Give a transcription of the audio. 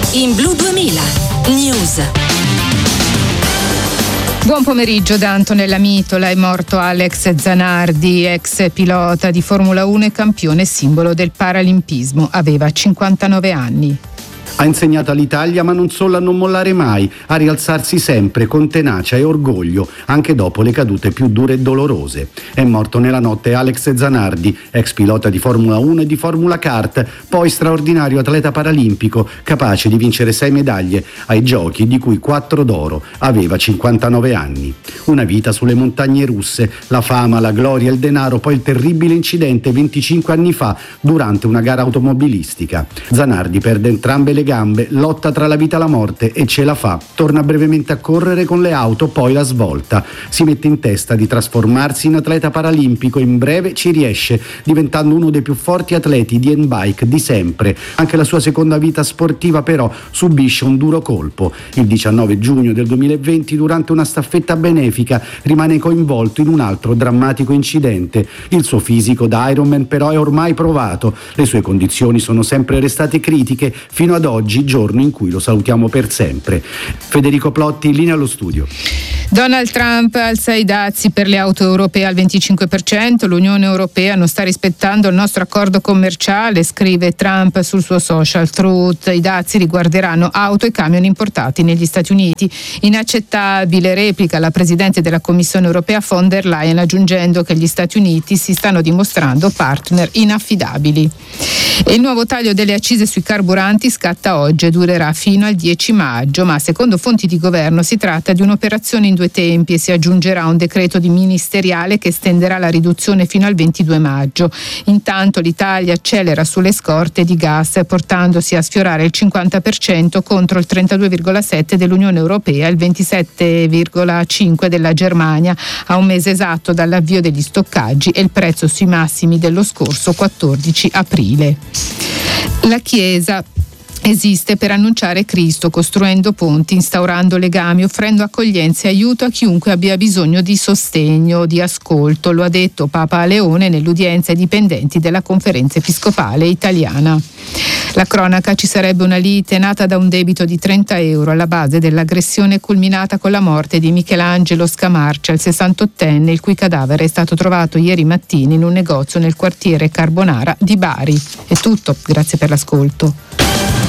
in Blu 2000 News. Buon pomeriggio da Antonella Mitola. È morto Alex Zanardi, ex pilota di Formula 1 e campione simbolo del paralimpismo. Aveva 59 anni. Ha insegnato all'Italia, ma non solo a non mollare mai, a rialzarsi sempre con tenacia e orgoglio, anche dopo le cadute più dure e dolorose. È morto nella notte Alex Zanardi, ex pilota di Formula 1 e di Formula Kart, poi straordinario atleta paralimpico, capace di vincere 6 medaglie ai giochi, di cui 4 d'oro. Aveva 59 anni. Una vita sulle montagne russe, la fama, la gloria e il denaro, poi il terribile incidente 25 anni fa durante una gara automobilistica. Zanardi perde entrambe le gambe, lotta tra la vita e la morte e ce la fa. Torna brevemente a correre con le auto, poi la svolta. Si mette in testa di trasformarsi in atleta paralimpico e in breve ci riesce, diventando uno dei più forti atleti di handbike di sempre. Anche la sua seconda vita sportiva però subisce un duro colpo. Il 19 giugno del 2020, durante una staffetta benefica, rimane coinvolto in un altro drammatico incidente. Il suo fisico da Ironman però è ormai provato. Le sue condizioni sono sempre restate critiche fino ad oggi, giorno in cui lo salutiamo per sempre. Federico Plotti, in linea allo studio. Donald Trump alza i dazi per le auto europee al 25%. L'Unione Europea non sta rispettando il nostro accordo commerciale, scrive Trump sul suo social Truth. I dazi riguarderanno auto e camion importati negli Stati Uniti. Inaccettabile, replica la Presidente della Commissione Europea von der Leyen, aggiungendo che gli Stati Uniti si stanno dimostrando partner inaffidabili. E il nuovo taglio delle accise sui carburanti scatta oggi e durerà fino al 10 maggio, ma secondo fonti di governo si tratta di un'operazione in due tempi e si aggiungerà un decreto di ministeriale che estenderà la riduzione fino al 22 maggio. Intanto l'Italia accelera sulle scorte di gas, portandosi a sfiorare il 50% contro il 32,7% dell'Unione Europea e il 27,5% della Germania, a un mese esatto dall'avvio degli stoccaggi e il prezzo sui massimi dello scorso 14 aprile. La Chiesa esiste per annunciare Cristo, costruendo ponti, instaurando legami, offrendo accoglienza e aiuto a chiunque abbia bisogno di sostegno, di ascolto. Lo ha detto Papa Leone nell'udienza ai dipendenti della Conferenza Episcopale Italiana. La cronaca: ci sarebbe una lite nata da un debito di 30 euro alla base dell'aggressione culminata con la morte di Michelangelo Scamarcia, il 68enne, il cui cadavere è stato trovato ieri mattina in un negozio nel quartiere Carbonara di Bari. È tutto, grazie per l'ascolto.